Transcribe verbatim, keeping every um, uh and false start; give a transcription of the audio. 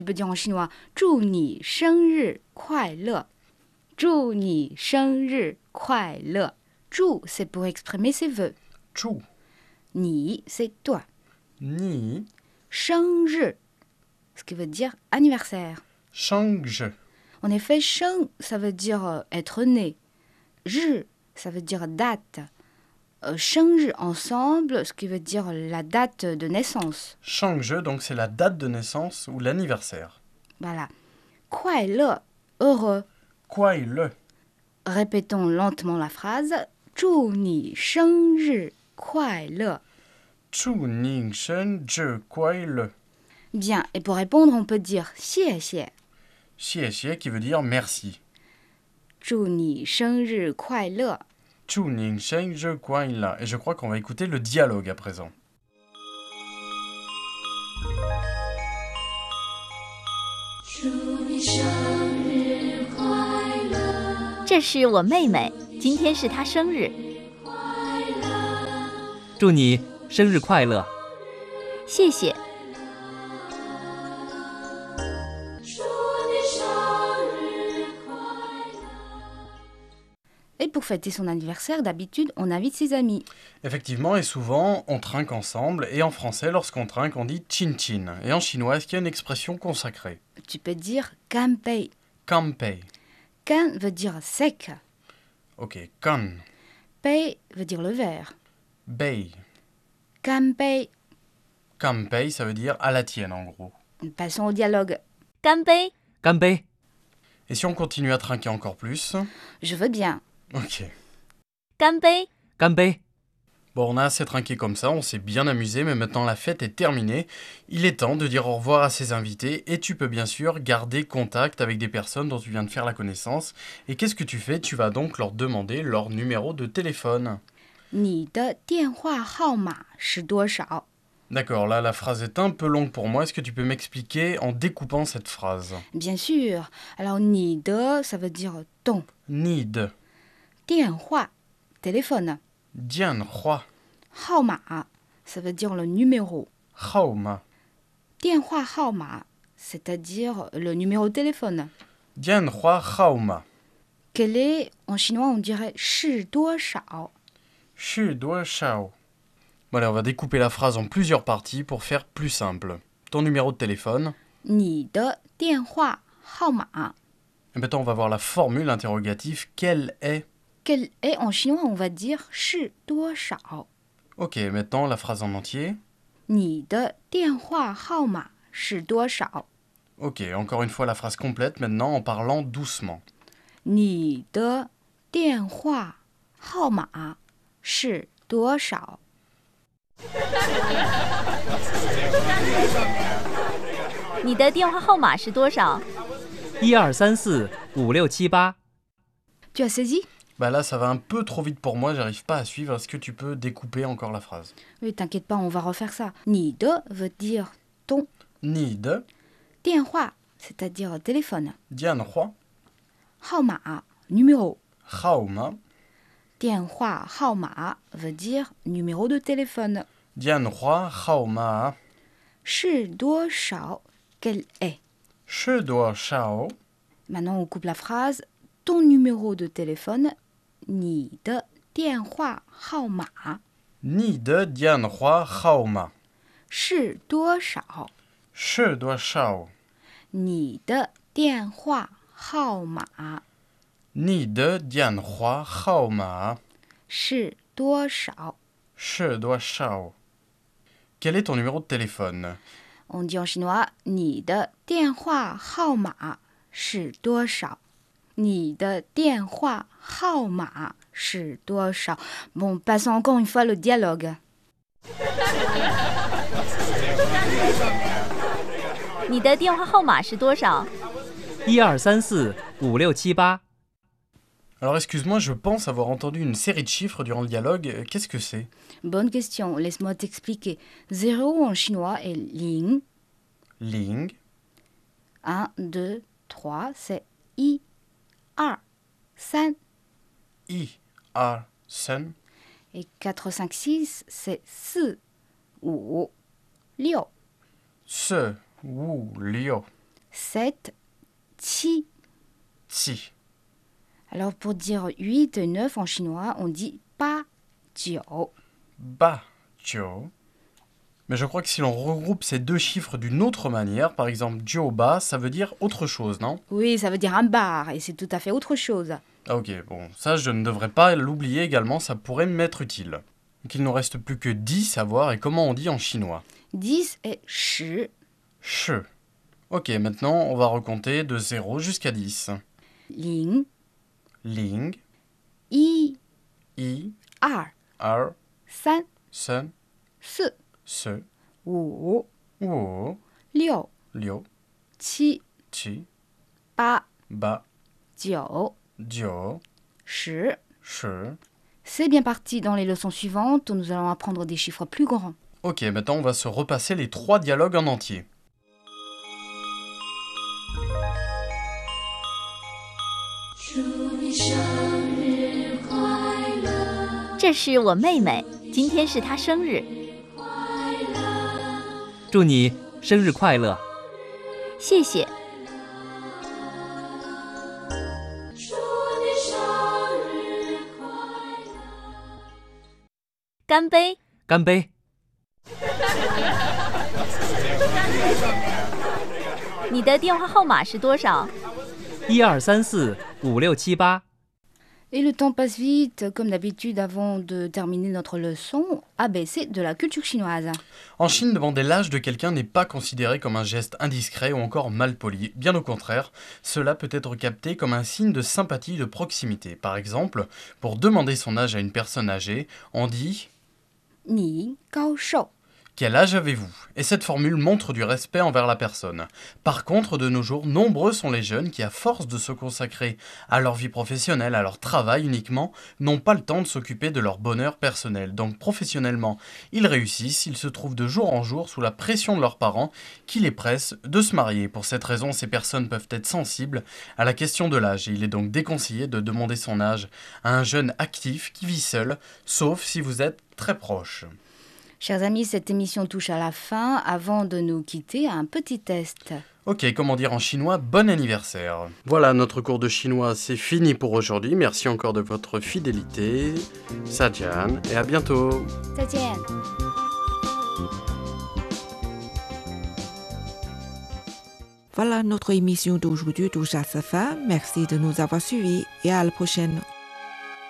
Tu peux dire en chinois 祝你生日快乐祝你生日快乐祝 c'est pour exprimer ses vœux. 祝 Ni, c'est toi. 你生日 ce qui veut dire anniversaire. 生日 En effet, sheng, ça veut dire euh, être né. Ri, ça veut dire date. Euh, shengri ensemble, ce qui veut dire la date de naissance. 生日 donc c'est la date de naissance ou l'anniversaire. Voilà. Kuai le, heureux. 快乐 Répétons lentement la phrase. 祝你生日快乐祝你生日快乐 Bien, et pour répondre, on peut dire 谢谢谢谢 qui veut dire merci. 祝你生日快乐祝你生日快乐 Et je crois qu'on va écouter le dialogue à présent. 祝你生日快乐， 这是我妹妹，今天是她生日， 祝你生日快乐！ 谢谢。 祝你生日快乐。 Et pour fêter son anniversaire, d'habitude, on invite ses amis. Effectivement, et souvent, on trinque ensemble. Et en français, lorsqu'on trinque, on dit chin chin. Et en chinois, est-ce qu'il y a une expression consacrée? Tu peux dire 干杯 Kanpei. 干 veut dire sec. Ok, kan. Pei veut dire le verre. Bei. 干杯 Kanpei, ça veut dire à la tienne en gros. Passons au dialogue. 干杯！ 干杯！ Et si on continue à trinquer encore plus? Je veux bien. Ok. 干杯！ 干杯！ Bon, on a assez trinqué comme ça, on s'est bien amusé, mais maintenant la fête est terminée. Il est temps de dire au revoir à ses invités et tu peux bien sûr garder contact avec des personnes dont tu viens de faire la connaissance. Et qu'est-ce que tu fais? Tu vas donc leur demander leur numéro de téléphone. 你的电话号码是多少 D'accord, là la phrase est un peu longue pour moi. Est-ce que tu peux m'expliquer en découpant cette phrase? Bien sûr. Alors, 你的, ça veut dire ton. Need. 电话, téléphone. Dian Hua. 号码, ça veut dire le numéro. Haoma. 电话号码, c'est-à-dire le numéro de téléphone. Dian Hua Haoma. Quel est, en chinois, on dirait 是多少 Shi Dua Shao. Bon allez, on va découper la phrase en plusieurs parties pour faire plus simple. Ton numéro de téléphone. 你的电话号码 Et maintenant, on va voir la formule interrogative. Quelle est? Quel est, en chinois, on va dire 是多少 Ok, maintenant la phrase en entier. 你的电话号码是多少 Ok, encore une fois la phrase complète maintenant en parlant doucement. 你的电话号码是多少你的电话号码是多少？ 一二三四五六七八。 Tu as saisi Bah là, ça va un peu trop vite pour moi, j'arrive pas à suivre. Est-ce que tu peux découper encore la phrase? Oui, t'inquiète pas, on va refaire ça. 你的 veut dire ton. Need. 电话, c'est-à-dire téléphone. Dian Hua. 号码 numéro. Haoma. 电话号码 veut dire numéro de téléphone. Dian Hua Haoma. 是多少 Quel est Shi Dua Shao. Maintenant, on coupe la phrase. Ton numéro de téléphone. 你的电话号码 Need Dian Hua Haoma. 是多少 Shi Dua Shao. 你的电话号码 Need Dian Hua Haoma. 是多少 Shi Dua Shao. Quel est ton numéro de téléphone? On dit en chinois 你的电话号码是多少你的电话号码是多少 Bon, passons encore une fois le dialogue. 你的电话号码是多少？ 一二三四五六七八。 Alors excuse-moi, je pense avoir entendu une série de chiffres durant le dialogue. Qu'est-ce que c'est? Bonne question, laisse-moi t'expliquer. Zéro en chinois est ling. Ling. un, deux, trois, c'est i, a, san. I. A. Sen. Et quatre, cinq, six, c'est si, wu, liu. Se. Wu. Liu. sept, qi. Si. Alors pour dire huit et neuf en chinois, on dit ba, jiu. Ba, jiu. Mais je crois que si l'on regroupe ces deux chiffres d'une autre manière, par exemple jiu ba, ça veut dire autre chose, non? Oui, ça veut dire un bar et c'est tout à fait autre chose. Ah, ok, bon, ça je ne devrais pas l'oublier également, ça pourrait m'être utile. Donc il ne nous reste plus que dix à voir et comment on dit en chinois. dix est shi, Che. Ok, maintenant on va recompter de zéro jusqu'à dix. ling, Ling, yi, i, er, er, san, sen, si, se, wu, wo, liu, liu, qi, chi, ba, ba, jiu, jiu, shi. che. C'est bien parti dans les leçons suivantes où nous allons apprendre des chiffres plus grands. Ok, maintenant on va se repasser les trois dialogues en entier. 祝你生日快乐， 这是我妹妹，今天是她生日， 祝你生日快乐！ 谢谢。 祝你生日快乐。 干杯！ 干杯！ 你的电话号码是多少？ 一二三四五六七八。 Et le temps passe vite, comme d'habitude, avant de terminer notre leçon A B C de la culture chinoise. En Chine, demander l'âge de quelqu'un n'est pas considéré comme un geste indiscret ou encore malpoli. Bien au contraire, cela peut être capté comme un signe de sympathie, de proximité. Par exemple, pour demander son âge à une personne âgée, on dit Ni gao shou. « Quel âge avez-vous » Et cette formule montre du respect envers la personne. Par contre, de nos jours, nombreux sont les jeunes qui, à force de se consacrer à leur vie professionnelle, à leur travail uniquement, n'ont pas le temps de s'occuper de leur bonheur personnel. Donc professionnellement, ils réussissent, ils se trouvent de jour en jour sous la pression de leurs parents qui les pressent de se marier. Pour cette raison, ces personnes peuvent être sensibles à la question de l'âge et il est donc déconseillé de demander son âge à un jeune actif qui vit seul, sauf si vous êtes très proche. Chers amis, cette émission touche à la fin. Avant de nous quitter, un petit test. Ok, comment dire en chinois bon anniversaire. Voilà, notre cours de chinois c'est fini pour aujourd'hui. Merci encore de votre fidélité. Sajian et à bientôt. 再见。 Voilà, notre émission d'aujourd'hui touche à sa fin. Merci de nous avoir suivis et à la prochaine.